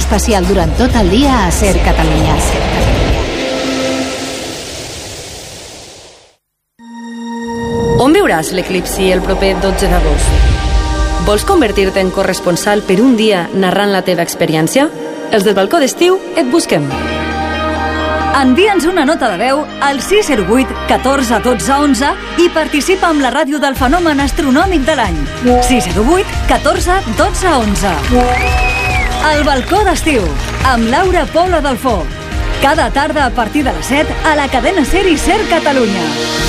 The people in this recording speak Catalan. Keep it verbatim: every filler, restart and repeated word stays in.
especial durant tot el dia a Ser Catalunya. On viuràs l'eclipsi el proper dotze d'agost? Vols convertir-te en corresponsal per un dia narrant la teva experiència? Els del balcó d'estiu et busquem. Envia'ns una nota de veu al sis zero vuit catorze dotze onze i participa amb la ràdio del fenomen astronòmic de l'any. sis zero vuit catorze dotze onze. El balcó d'estiu, amb Laura Pola Delfó. Cada tarda a partir de les set a la cadena Ser i Ser Catalunya.